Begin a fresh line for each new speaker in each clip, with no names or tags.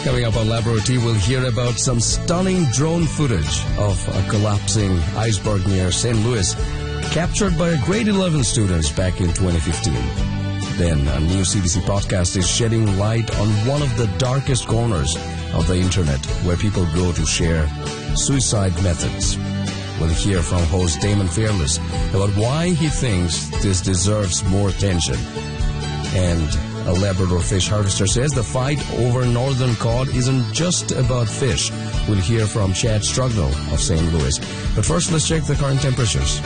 Coming up on Labrador Tea, we'll hear about some stunning drone footage of a collapsing iceberg near St. Louis, captured by grade 11 students back in 2015. Then a new CBC podcast is shedding light on one of the darkest corners of the internet, where people go to share suicide methods. We'll hear from host Damon Fearless about why he thinks this deserves more attention. And a Labrador fish harvester says the fight over northern cod isn't just about fish. We'll hear from Chad Strugnell of St. Louis. But first, let's check the current temperatures.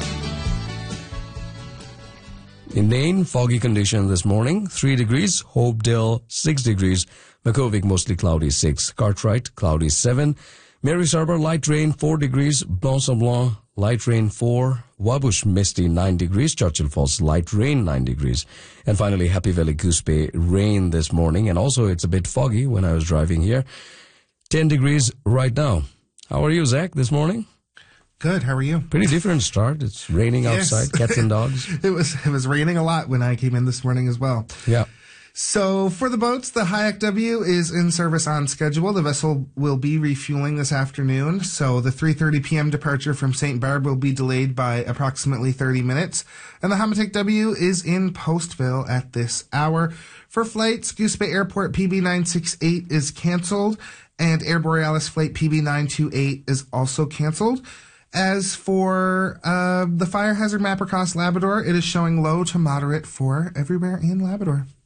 In Nain, foggy condition this morning, 3 degrees. Hopedale, 6 degrees. Makkovik, mostly cloudy, 6. Cartwright, cloudy, 7. Mary's Harbour, light rain, 4 degrees. Blanc-Sablon, light rain, 4. Wabush, misty, 9 degrees. Churchill Falls, light rain, 9 degrees. And finally, Happy Valley, Goose Bay, rain this morning. And also, it's a bit foggy when I was driving here. 10 degrees right now. How are you, Zach, this morning?
Good. How are you?
Pretty different start. It's raining outside, cats and dogs.
It was raining a lot when I came in this morning as well.
Yeah.
So for the boats, the Hayek W is in service on schedule. The vessel will be refueling this afternoon. So the 3:30 p.m. departure from St. Barb will be delayed by approximately 30 minutes. And the Hamatek W is in Postville at this hour. For flights, Goose Bay Airport PB968 is canceled, and Air Borealis flight PB928 is also canceled. As for the fire hazard map across Labrador, it is showing low to moderate for everywhere in Labrador.